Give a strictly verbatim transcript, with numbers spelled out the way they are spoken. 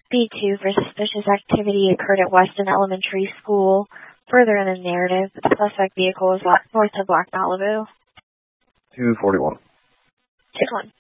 B two for suspicious activity occurred at Weston Elementary School. Further in the narrative, the suspect vehicle was north of Black Malibu. two forty-one. two one.